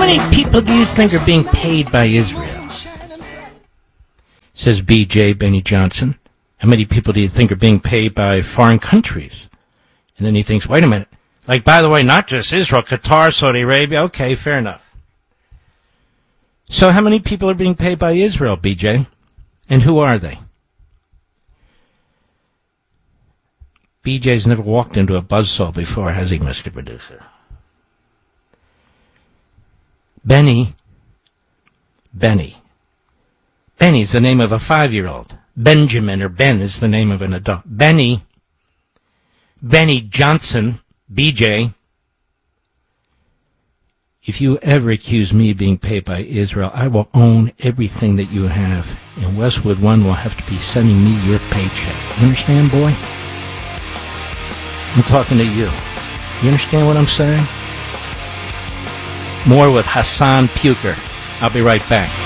many people do you think are being paid by Israel? Says B.J. Benny Johnson. How many people do you think are being paid by foreign countries? And then he thinks, wait a minute. Like, by the way, not just Israel, Qatar, Saudi Arabia. Okay, fair enough. So how many people are being paid by Israel, B.J.? And who are they? B.J.'s never walked into a buzzsaw before, has he, Mr. Producer? Benny. Benny's the name of a 5-year-old. Benjamin or Ben is the name of an adult. Benny Johnson, B.J. If you ever accuse me of being paid by Israel, I will own everything that you have. And Westwood One will have to be sending me your paycheck. You understand, boy? I'm talking to you. You understand what I'm saying? More with Hassan Puker. I'll be right back.